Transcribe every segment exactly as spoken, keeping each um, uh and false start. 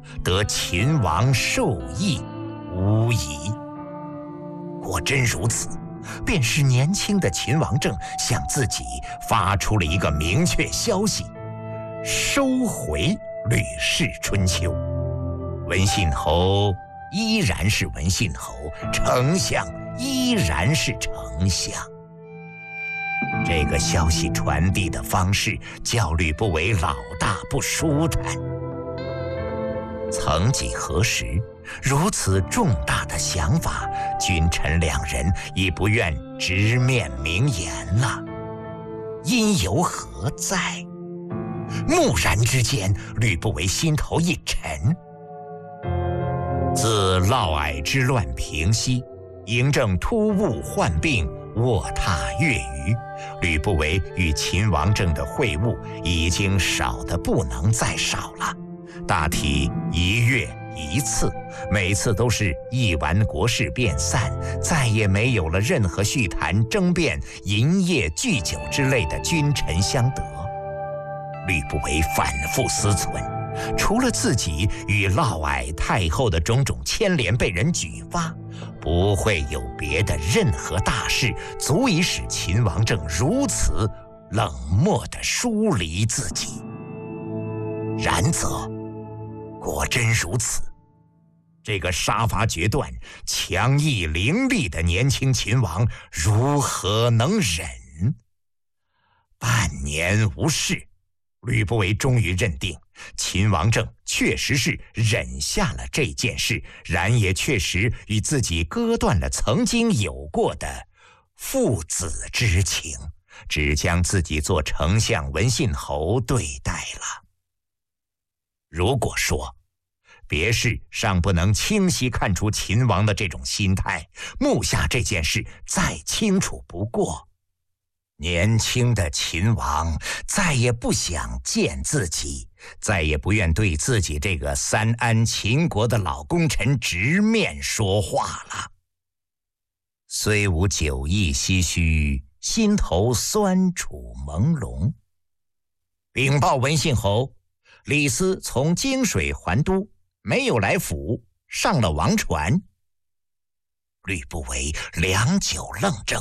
得秦王授意无疑。果真如此，便是年轻的秦王政向自己发出了一个明确消息：收回《吕氏春秋》。文信侯依然是文信侯，丞相依然是丞相。这个消息传递的方式叫吕不韦老大不舒坦。曾几何时，如此重大的想法，君臣两人已不愿直面明言了，因由何在？蓦然之间，吕不韦心头一沉。自嫪毐之乱平息，嬴政突兀患病，卧榻月余，吕不韦与秦王政的会晤已经少得不能再少了，大体一月一次，每次都是议完国事便散，再也没有了任何叙谈、争辩、饮夜聚酒之类的君臣相得。吕不韦反复思忖，除了自己与嫪毐太后的种种牵连被人举发，不会有别的任何大事足以使秦王政如此冷漠地疏离自己。然则果真如此，这个杀伐决断、强毅凌厉的年轻秦王如何能忍？半年无事，吕不韦终于认定秦王政确实是忍下了这件事，然也确实与自己割断了曾经有过的父子之情，只将自己做丞相文信侯对待了。如果说别事尚不能清晰看出秦王的这种心态，目下这件事再清楚不过。年轻的秦王再也不想见自己，再也不愿对自己这个三安秦国的老功臣直面说话了。虽无酒意唏嘘，心头酸楚朦胧。禀报文信侯，李斯从荆水还都，没有来府，上了王船。吕不韦良久愣怔，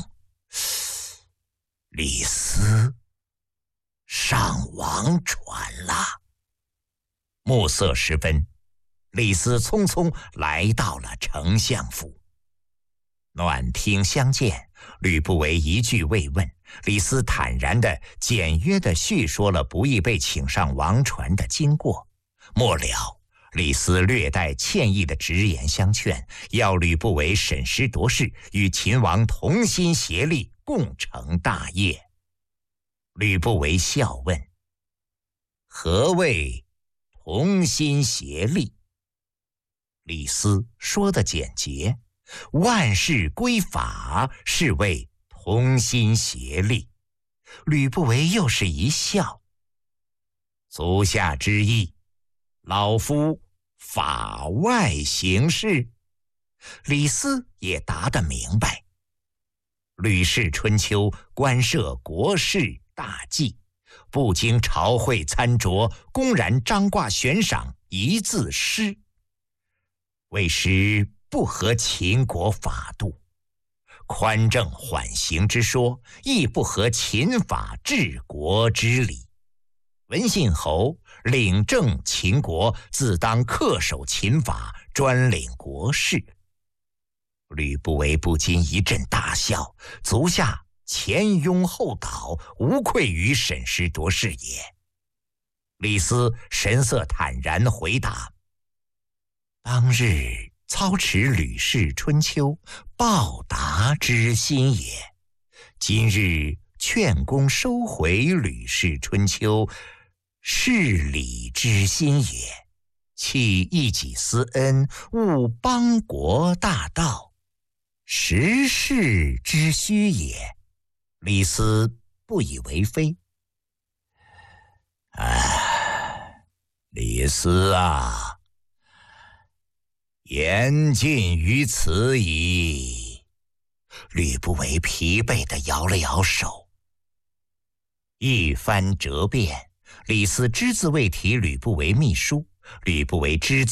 李斯上王船了。暮色时分，李斯匆匆来到了丞相府。暖厅相见，吕不韦一句未问，李斯坦然地、简约地叙说了不易被请上王船的经过。末了，李斯略带歉意的直言相劝，要吕不韦审时度势，与秦王同心协力，共成大业。吕不韦笑问：何谓同心协力？李斯说得简洁：万事归法，是谓同心协力。吕不韦又是一笑：足下之意，老夫法外行事。李斯也答得明白。吕氏春秋关涉国事大计，不经朝会参酌，公然张挂悬赏，一字失，为时不合秦国法度。宽政缓刑之说，亦不合秦法治国之理。文信侯领政秦国，自当恪守秦法，专领国事。吕不韦不禁一阵大笑，足下前拥后倒，无愧于审时度势也。李斯神色坦然回答：当日操持吕氏春秋，报答之心也。今日劝公收回吕氏春秋，是礼之心也。弃一己私恩，误邦国大道，时势之需也。李斯不以为非。唉，李斯啊，言尽于此矣。吕不韦疲惫地摇了摇手。一番折辩，李斯只字未提吕不韦密书，吕不韦只字